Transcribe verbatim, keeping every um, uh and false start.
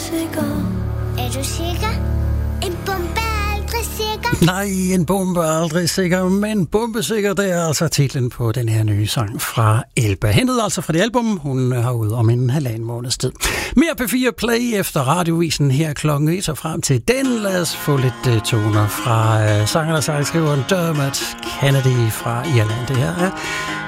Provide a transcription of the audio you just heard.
sikker. Er du sikker? En bombe er aldrig sikker. Nej, en bombe er aldrig sikker, men bombesikker, det er altså titlen på den her nye sang fra Elba. Hentet altså fra det album, hun har ud om en halvanden måneds tid. Mere P fire Play efter radiovisen her klokken et og frem til den. Lad os få lidt uh, toner fra uh, sangeren og sangskriveren Dermot Kennedy fra Irland. Det her er